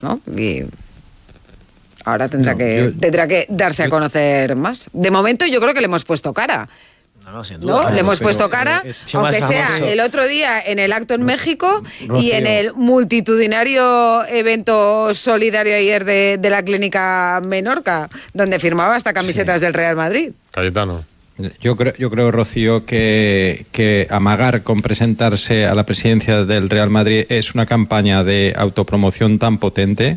¿no? Y ahora tendrá que darse a conocer más. De momento yo creo que le hemos puesto cara. No, sin duda. ¿No? Le hemos puesto cara, aunque sea el otro día en el acto en México y en el multitudinario evento solidario ayer de la Clínica Menorca, donde firmaba hasta camisetas del Real Madrid. Cayetano. Yo creo, Rocío, que amagar con presentarse a la presidencia del Real Madrid es una campaña de autopromoción tan potente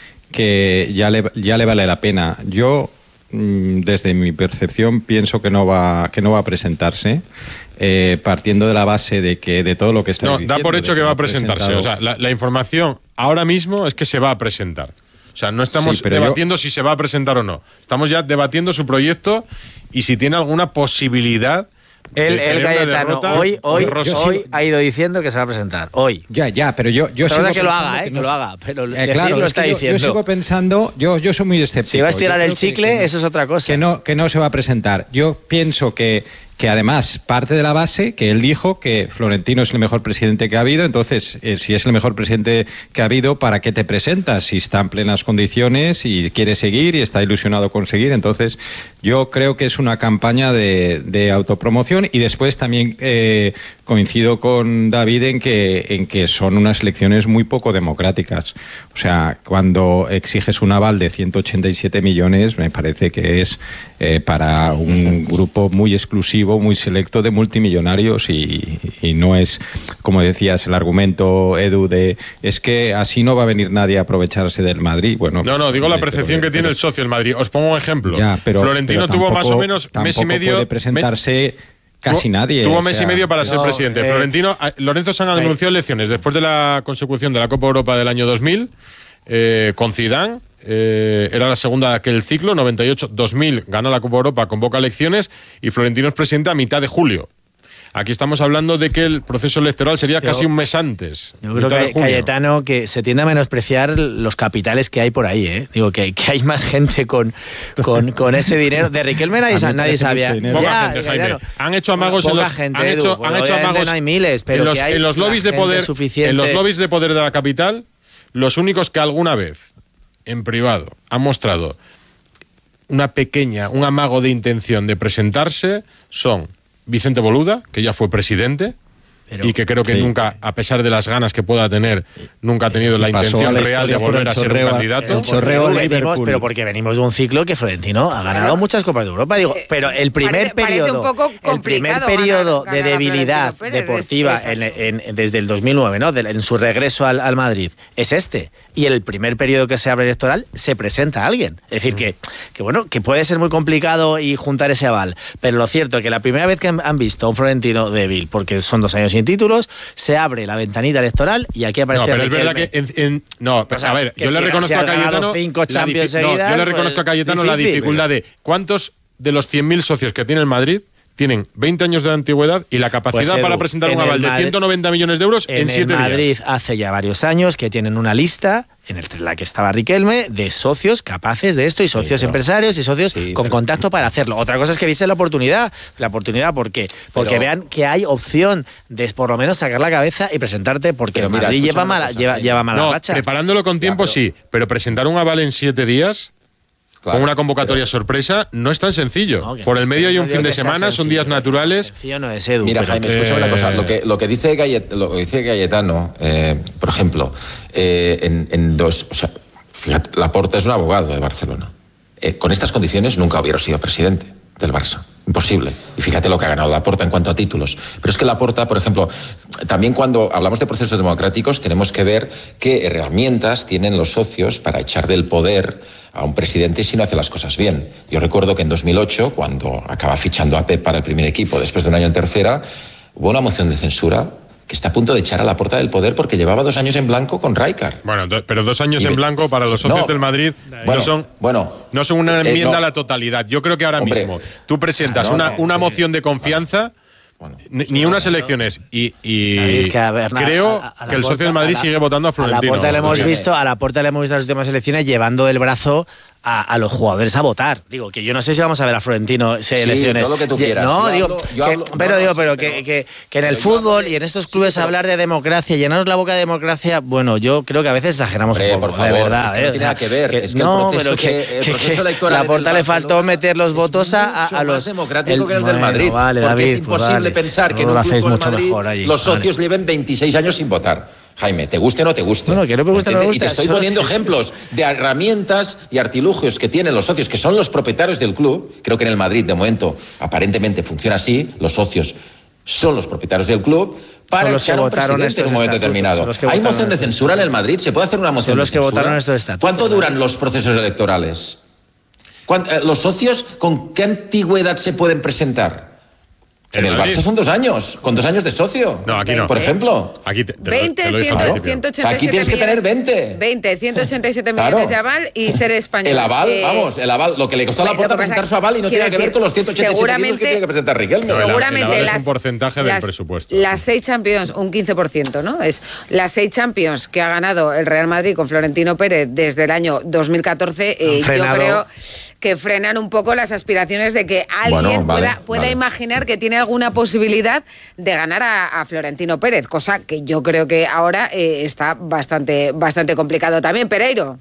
que ya le vale la pena. Yo, desde mi percepción, pienso que no va a presentarse, partiendo de la base de que de todo lo que está diciendo... No, da por hecho que va a presentarse. O sea, la información ahora mismo es que se va a presentar. O sea, no estamos debatiendo si se va a presentar o no. Estamos ya debatiendo su proyecto y si tiene alguna posibilidad... El Cayetano hoy ha ido diciendo que se va a presentar. Hoy. Ya, pero yo sigo que lo haga, pero claro, lo está diciendo. Yo sigo pensando, yo soy muy escéptico. Si va a estirar el chicle, eso es otra cosa. Que no se va a presentar. Yo pienso que además parte de la base que él dijo que Florentino es el mejor presidente que ha habido. Entonces, si es el mejor presidente que ha habido, ¿para qué te presentas? Si está en plenas condiciones y quiere seguir y está ilusionado con seguir. Entonces, yo creo que es una campaña de autopromoción. Y después también coincido con David en que son unas elecciones muy poco democráticas. O sea, cuando exiges un aval de 187 millones, me parece que es para un grupo muy exclusivo, muy selecto de multimillonarios y no es, como decías, el argumento, Edu, es que así no va a venir nadie a aprovecharse del Madrid. Bueno, no, digo la percepción que tiene el socio del Madrid. Os pongo un ejemplo. Florentino tuvo más o menos mes y medio... Puede presentarse casi nadie. Tuvo mes y medio para ser presidente. Florentino, Lorenzo Sanz anunció elecciones después de la consecución de la Copa Europa del año 2000 con Zidane. Era la segunda de aquel ciclo, 98-2000, gana la Copa Europa, convoca elecciones y Florentino es presidente a mitad de julio. Aquí estamos hablando de que el proceso electoral sería casi un mes antes. Yo creo que, Cayetano, que se tiende a menospreciar los capitales que hay por ahí, ¿eh? Digo, que hay más gente con ese dinero. De Riquelme nadie sabía. Poca gente, Jaime. Han hecho amagos en los... Han hecho amagos no hay miles, pero en los lobbies de poder. En los lobbies de poder de la capital, los únicos que alguna vez, en privado, han mostrado un amago de intención de presentarse son Vicente Boluda, que ya fue presidente y que creo que nunca, a pesar de las ganas que pueda tener, nunca ha tenido la intención real de volver a ser un candidato. Pero porque venimos de un ciclo que Florentino ha ganado muchas Copas de Europa. Digo, pero el primer periodo de debilidad deportiva desde el 2009, ¿no? En su regreso al Madrid, es este. Y el primer periodo que se abre electoral se presenta a alguien. Es decir, que puede ser muy complicado y juntar ese aval. Pero lo cierto es que la primera vez que han visto a un Florentino débil, porque son 2 años sin títulos, se abre la ventanita electoral y aquí aparece... No, pero es verdad que... a ver, yo le reconozco a Cayetano... Yo le reconozco a Cayetano la dificultad de cuántos de los 100.000 socios que tiene el Madrid tienen 20 años de antigüedad y la capacidad para presentar un aval de 190 millones de euros en 7 días. En Madrid hace ya varios años que tienen una lista en la que estaba Riquelme de socios capaces de esto y socios empresarios y socios con contacto para hacerlo. Otra cosa es que viste la oportunidad porque vean que hay opción de por lo menos sacar la cabeza y presentarte porque el Madrid lleva mala racha. Preparándolo con tiempo sí, pero presentar un aval en 7 días... Claro, con una convocatoria sorpresa no es tan sencillo. Por el medio hay un fin de semana, son días naturales. Sencillo no es, Edu. Mira, Jaime, escucha una cosa. Lo que dice Cayetano, por ejemplo, fíjate, Laporta es un abogado de Barcelona. Con estas condiciones nunca hubiera sido presidente del Barça. Imposible. Y fíjate lo que ha ganado Laporta en cuanto a títulos. Pero es que Laporta, por ejemplo, también cuando hablamos de procesos democráticos tenemos que ver qué herramientas tienen los socios para echar del poder a un presidente si no hace las cosas bien. Yo recuerdo que en 2008, cuando acaba fichando a Pep para el primer equipo, después de un año en tercera, hubo una moción de censura que está a punto de echar a Laporta del poder porque llevaba 2 años en blanco con Rijkaard. Bueno, pero 2 años en blanco para los socios del Madrid no son una enmienda a la totalidad. Yo creo que ahora mismo tú presentas una moción de confianza, ni unas elecciones y creo que el socio del Madrid sigue votando a Florentino. A Laporta le hemos visto en las últimas elecciones llevando del brazo a los jugadores a votar. Digo, que yo no sé si vamos a ver a Florentino si hay elecciones. Todo lo que tú quieras. No, que en el fútbol y en estos clubes hablar de democracia, llenarnos la boca de democracia, bueno, yo creo que a veces exageramos un poco, por favor, de verdad. Es que no tiene nada que ver. Es que el proceso electoral la Porta le faltó meter los votos a los... más democrático que el del Madrid. Vale, porque David, es imposible pensar que en un club como el Madrid los socios lleven 26 años sin votar. Jaime, te guste o no te guste. Bueno, que no me guste, no me guste. Y te estoy poniendo ejemplos de herramientas y artilugios que tienen los socios, que son los propietarios del club. Creo que en el Madrid, de momento, aparentemente funciona así. Los socios son los propietarios del club para echar a un presidente en un momento determinado. ¿Hay moción de censura en el Madrid? ¿Se puede hacer una moción de censura? Son los que votaron estos estatutos. ¿Cuánto duran los procesos electorales? ¿Los socios con qué antigüedad se pueden presentar? En el Barça son 2 años, con 2 años de socio. No, aquí no. Por ejemplo. Aquí 187 aquí tienes que tener 20. 187 millones de aval y ser español. El aval, el aval, lo que le costó a la Porta presentar su aval y no tiene que ver con los 187 millones que tiene que presentar Riquelme. Seguramente es un porcentaje del presupuesto. Las 6 Champions, un 15%, ¿no? Es las 6 Champions que ha ganado el Real Madrid con Florentino Pérez desde el año 2014, yo creo que frenan un poco las aspiraciones de que alguien pueda imaginar que tiene alguna posibilidad de ganar a Florentino Pérez, cosa que yo creo que ahora está bastante complicado también. Pereiro.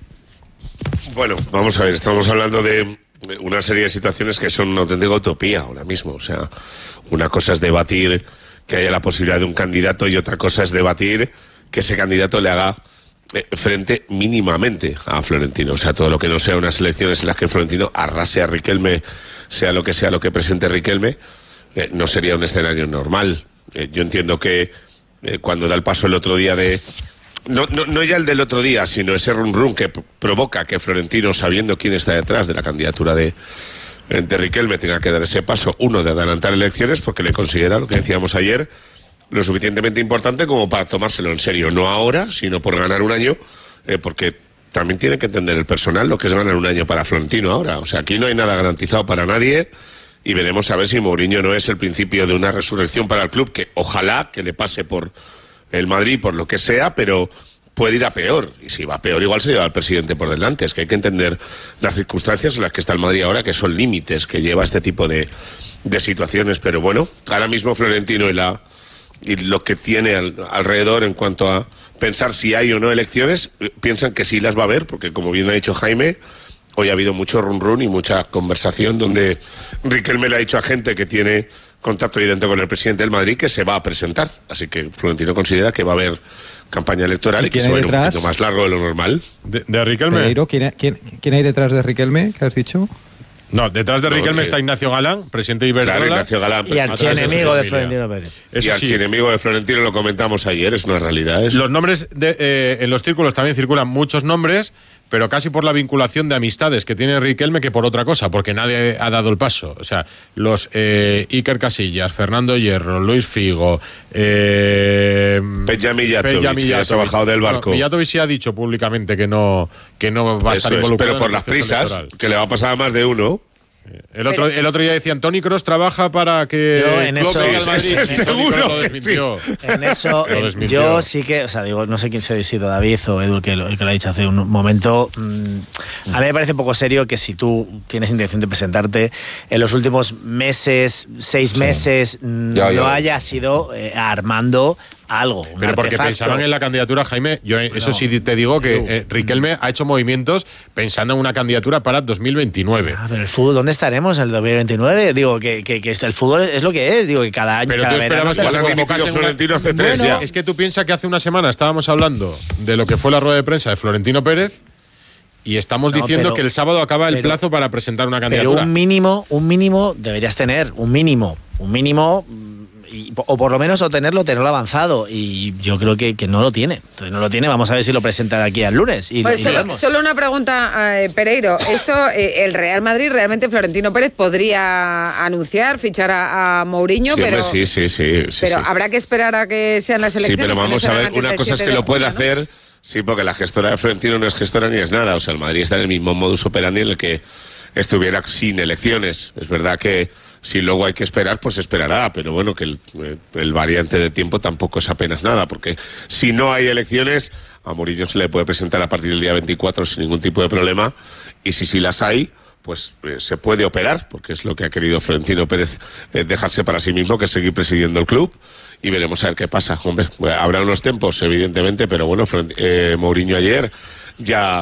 Bueno, vamos a ver, estamos hablando de una serie de situaciones que son una auténtica utopía ahora mismo. O sea, una cosa es debatir que haya la posibilidad de un candidato y otra cosa es debatir que ese candidato le haga frente mínimamente a Florentino. O sea, todo lo que no sea unas elecciones en las que Florentino arrase a Riquelme, sea lo que presente Riquelme, no sería un escenario normal. Yo entiendo que cuando da el paso el otro día de... No ya el del otro día, sino ese rum que provoca que Florentino, sabiendo quién está detrás de la candidatura de Riquelme, tenga que dar ese paso, uno, de adelantar elecciones, porque le considera, lo que decíamos ayer, lo suficientemente importante como para tomárselo en serio, no ahora, sino por ganar un año, porque también tiene que entender el personal lo que es ganar un año para Florentino ahora. O sea, aquí no hay nada garantizado para nadie y veremos a ver si Mourinho no es el principio de una resurrección para el club, que ojalá que le pase por el Madrid, por lo que sea, pero puede ir a peor. Y si va a peor, igual se lleva al presidente por delante. Es que hay que entender las circunstancias en las que está el Madrid ahora, que son límites que lleva este tipo de situaciones. Pero bueno, ahora mismo Florentino y lo que tiene alrededor en cuanto a pensar si hay o no elecciones, piensan que sí las va a haber, porque como bien ha dicho Jaime, hoy ha habido mucho run y mucha conversación donde Riquelme le ha dicho a gente que tiene contacto directo con el presidente del Madrid que se va a presentar. Así que Florentino considera que va a haber campaña electoral y que se va a ir un poquito más largo de lo normal. ¿De Riquelme? Pereiro, ¿quién hay detrás de Riquelme? ¿Qué has dicho? No, detrás de Riquelme está Ignacio Galán, presidente de Iberdrola. Claro, Ignacio Galán. Y archienemigo de Florentino Pérez. Y archienemigo de Florentino, lo comentamos ayer, es una realidad. Los nombres, en los círculos también circulan muchos nombres, pero casi por la vinculación de amistades que tiene Riquelme que por otra cosa, porque nadie ha dado el paso. O sea, los Iker Casillas, Fernando Hierro, Luis Figo, Peja Mijatovic, que ha trabajado del barco. Mijatovic sí ha dicho públicamente que no va a estar involucrado. Pero por las prisas, electoral, que le va a pasar a más de uno. El otro día decían, Toni Kroos trabaja para que... Yo en eso... seguro que sí. En eso, yo sí que... O sea, digo, no sé quién ha sido David o Edu el que lo ha dicho hace un momento. A mí me parece poco serio que si tú tienes intención de presentarte, en los últimos meses, 6 meses, no hayas ido armando algo. Pero porque pensaban en la candidatura, Jaime, eso sí te digo que Riquelme ha hecho movimientos pensando en una candidatura para 2029. Pero el fútbol, ¿dónde estaremos en el 2029? Digo, que el fútbol es lo que es, digo, que cada año... Pero tú esperabas que se convocase Florentino hace 3 ya. Es que tú piensas que hace una semana estábamos hablando de lo que fue la rueda de prensa de Florentino Pérez y estamos diciendo que el sábado acaba el plazo para presentar una candidatura. Pero un mínimo deberías tener, un mínimo, o por lo menos tenerlo avanzado, y yo creo que no lo tiene. Entonces no lo tiene, vamos a ver si lo presentan aquí al lunes. Solo una pregunta, Pereiro. Esto, el Real Madrid, realmente Florentino Pérez podría anunciar, fichar a Mourinho, pero habrá que esperar a que sean las elecciones. Sí, pero vamos a ver, una cosa es que lo puede hacer, sí, porque la gestora de Florentino no es gestora ni es nada. O sea, el Madrid está en el mismo modus operandi en el que estuviera sin elecciones. Es verdad que Si luego hay que esperar, pues esperará, pero bueno, que el variante de tiempo tampoco es apenas nada, porque si no hay elecciones, a Mourinho se le puede presentar a partir del día 24 sin ningún tipo de problema, y si las hay, pues se puede operar, porque es lo que ha querido Florentino Pérez, dejarse para sí mismo, que es seguir presidiendo el club, y veremos a ver qué pasa. Hombre, habrá unos tiempos, evidentemente, pero bueno, Mourinho ayer ya